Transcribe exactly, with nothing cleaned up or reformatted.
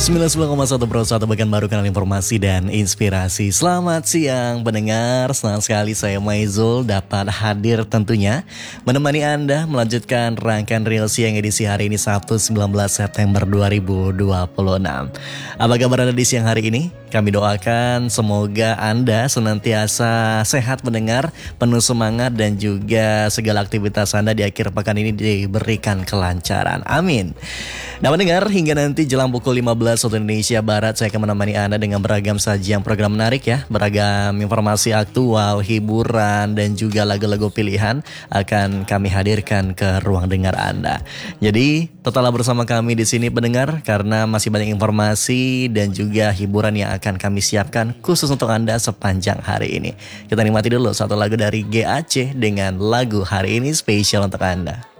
sembilan puluh sembilan koma satu Pro satu bagian baru kanal informasi dan inspirasi. Selamat siang pendengar, senang sekali saya Maizul dapat hadir tentunya menemani Anda melanjutkan rangkaian Real Siang edisi hari ini Sabtu sembilan belas September dua ribu dua puluh enam. Apa kabar Anda di siang hari ini? Kami doakan semoga Anda senantiasa sehat mendengar, penuh semangat dan juga segala aktivitas Anda di akhir pekan ini diberikan kelancaran. Amin. Nah mendengar, hingga nanti jelang pukul lima belas waktu Indonesia Barat saya akan menemani Anda dengan beragam sajian program menarik ya. Beragam informasi aktual, hiburan dan juga lagu-lagu pilihan akan kami hadirkan ke ruang dengar Anda. Jadi tetaplah bersama kami di sini pendengar, karena masih banyak informasi dan juga hiburan yang akan kami siapkan khusus untuk Anda sepanjang hari ini. Kita nikmati dulu satu lagu dari G A C dengan lagu hari ini spesial untuk Anda.